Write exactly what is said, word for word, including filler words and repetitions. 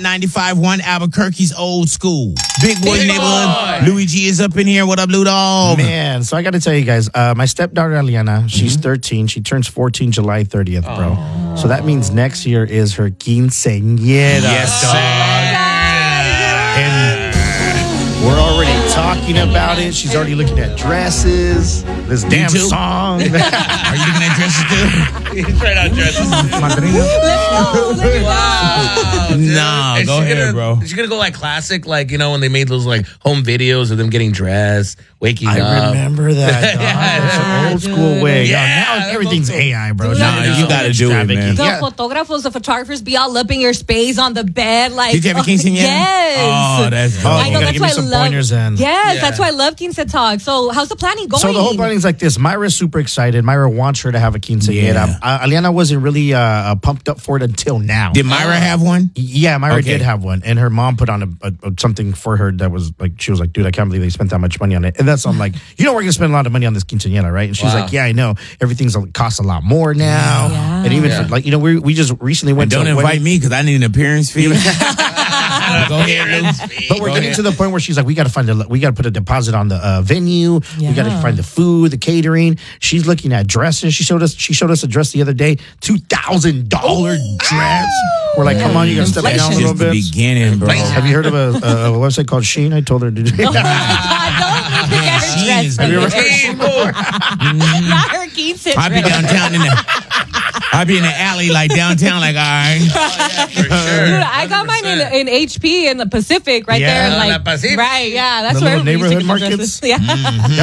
ninety-five point one Albuquerque's old school. Big Boys Big neighborhood. boy. Louis G is up in here. What up, Lou Dog? Man, so I got to tell you guys, uh, my stepdaughter Aliana, she's Mm-hmm. thirteen. She turns fourteen July thirtieth, bro. So that means next year is her quinceañera. Yes, dog. And we're already talking about it. She's already looking at dresses. This damn too? song. Are you looking at dresses too? He's right on dresses. Madrina. Wow. Nah, Is go she ahead, gonna, bro. Is she gonna go like classic, like, you know, when they made those like home videos of them getting dressed, waking I up? remember that. Dog. Yeah, It's an old school way. Yeah, Yeah, now everything's that's A I, bro. Dude, Now I there's know. so You gotta much do it, trafficking. man. The Yeah. photographers, the photographers be all up in your space on the bed, like. Did you have a oh, quinceañera? Yes. Oh, that's dope. Oh, I you know gotta that's give why me I some love. pointers then. Yes, Yeah. that's why I love Quince Talk. So, how's the planning going? So the whole planning's like this. Myra's super excited. Myra wants her to have a quinceañera. Yeah. Uh, Aliana wasn't really uh, uh, pumped up for it until now. Did Myra have one? Yeah, Myra Okay. did have one, and her mom put on a, a, a something for her that was like, she was like, "Dude, I can't believe they spent that much money on it." And that's I'm like, you know, we're gonna spend a lot of money on this quinceañera, right? And she's Wow. like, "Yeah, I know. Everything's a, costs a lot more now, Yeah. and even Yeah. for like, you know, we we just recently And went don't to a invite wedding- me because I need an appearance fee. Go ahead, Lou. But we're Go getting ahead. to the point where she's like, we got to find a, we got to put a deposit on the uh, venue. We got to Yeah. find the food, the catering. She's looking at dresses. She showed us, she showed us a dress the other day, two thousand dollar dress. We're like, come on, you got to step it That's down a just little the bit. beginning, bro. Have you heard of a, a, a website called Shein? I told her to do it. Don't get her Shein dressed. is Have you ever for heard me. of Not her Quince I be dress. downtown in the I be in the alley like downtown, like all right. For sure. Dude, I got mine in, in H P in the Pacific right Yeah. there. La Like, Pacific. right, yeah, that's The where little we used to neighborhood get the markets? dresses. Yeah.